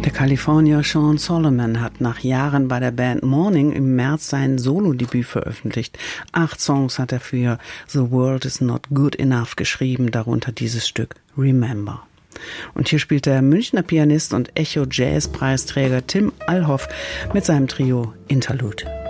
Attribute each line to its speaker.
Speaker 1: Der Kalifornier Sean Solomon hat nach Jahren bei der Band Morning im März sein Solo-Debüt veröffentlicht. 8 Songs hat er für The World Is Not Good Enough geschrieben, darunter dieses Stück Remember. Und hier spielt der Münchner Pianist und Echo-Jazz-Preisträger Tim Allhoff mit seinem Trio Interlude.